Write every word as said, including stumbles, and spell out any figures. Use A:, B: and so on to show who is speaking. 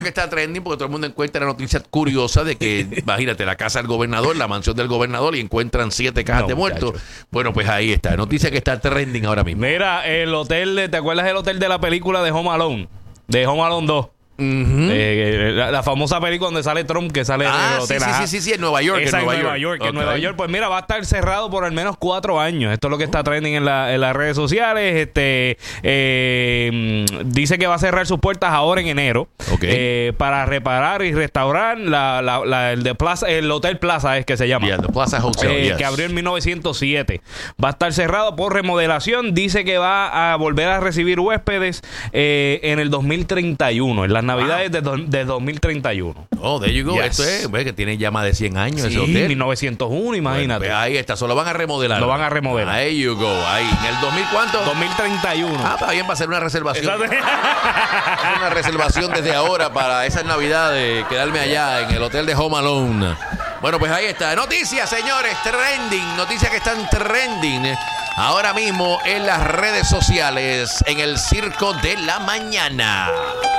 A: que está trending porque todo el mundo encuentra la noticia curiosa de que, imagínate, la casa del gobernador, la mansión del gobernador, y encuentran siete cajas no, de muertos. Bueno, pues ahí está, noticia que está trending ahora mismo.
B: Mira, el hotel, ¿te acuerdas del hotel de la película de Home Alone? De Home Alone dos. Uh-huh. eh, la, la famosa película donde sale Trump, que sale
A: ah,
B: en el hotel.
A: Sí, sí, sí, sí, en Nueva York.
B: Esa
A: en Nueva,
B: Nueva
A: York.
B: York,
A: Okay.
B: en Nueva York. Pues mira, va a estar cerrado por al menos cuatro años. Esto es lo que está trending en, la, en las redes sociales. Este eh, dice que va a cerrar sus puertas ahora en enero.
A: Okay.
B: Eh, para reparar y restaurar la, la, la, el de Plaza, el Hotel Plaza es que se llama.
A: Yeah, the Plaza Hotel,
B: eh,
A: yes.
B: Que abrió en mil novecientos siete. Va a estar cerrado por remodelación. Dice que va a volver a recibir huéspedes eh, en el dos mil treinta y uno, en las navidades wow. de, de dos mil treinta y uno.
A: Oh, there you go. Yes. Esto es, ve, que tiene ya más de cien años
B: sí,
A: ese hotel.
B: mil novecientos uno, imagínate.
A: Bueno, pues ahí está, solo van a remodelar.
B: Lo van a remodelar.
A: There you go. Ahí, ¿en el dos mil cuánto?
B: dos mil treinta y uno.
A: Ah, está bien, va a ser una reservación. Una reservación desde ahora para esas navidades, quedarme allá en el hotel de Home Alone. Bueno, pues ahí está. Noticias, señores, trending. Noticias que están trending ahora mismo en las redes sociales, en el Circo de la Mañana.